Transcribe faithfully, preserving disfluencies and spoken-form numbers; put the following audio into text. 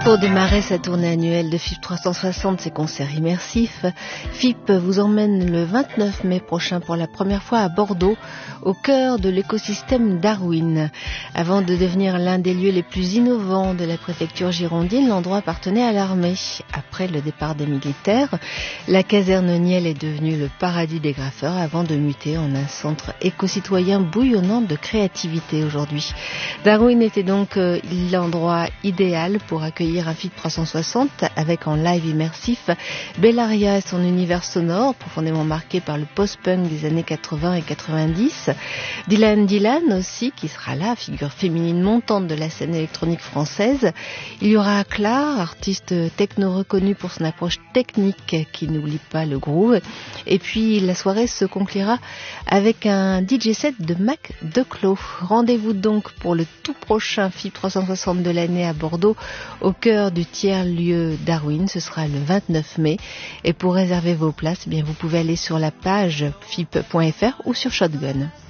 Pour démarrer sa tournée annuelle de F I P trois cent soixante, ses concerts immersifs, F I P vous emmène le vingt-neuf mai prochain pour la première fois à Bordeaux, au cœur de l'écosystème Darwin. Avant de devenir l'un des lieux les plus innovants de la préfecture girondine, l'endroit appartenait à l'armée. Après le départ des militaires, la caserne Niel est devenue le paradis des graffeurs avant de muter en un centre éco-citoyen bouillonnant de créativité aujourd'hui. Darwin était donc euh, l'endroit idéal pour accueillir un F I P trois cent soixante avec en live immersif Bellaria et son univers sonore profondément marqué par le post-punk des années quatre-vingts et quatre-vingt-dix. Dylan Dylan aussi qui sera là, figure féminine montante de la scène électronique française. Il y aura Clar, artiste techno reconnu pour son approche technique qui n'oublie pas le groove. Et puis la soirée se conclura avec un D J set de Mac Declos. Rendez-vous donc pour le tout prochain F I P trois cent soixante de l'année à Bordeaux au cœur du tiers-lieu Darwin. Ce sera le vingt-neuf mai. Et pour réserver vos places, eh bien, vous pouvez aller sur la page F I P point F R ou sur Shotgun.